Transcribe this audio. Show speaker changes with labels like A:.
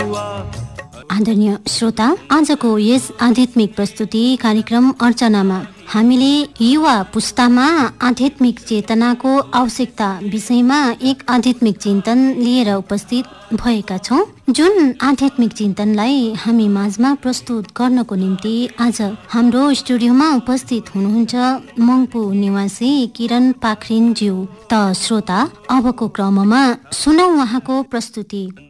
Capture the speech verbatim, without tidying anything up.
A: आदरणीय श्रोता, आजको यस आध्यात्मिक प्रस्तुति कार्यक्रम अर्चनामा हामीले युवा पुस्तामा आध्यात्मिक चेतनाको आवश्यकता विषयमा एक आध्यात्मिक चिन्तन लिएर उपस्थित भएका छौँ, जुन आध्यात्मिक चिन्तनलाई हामी माझमा प्रस्तुत गर्नको निम्ति आज हाम्रो स्टुडियोमा उपस्थित हुनुहुन्छ मङ्पू निवासी किरण पाखरिनज्यू। त श्रोता, अबको क्रममा सुनौ उहाँको प्रस्तुति।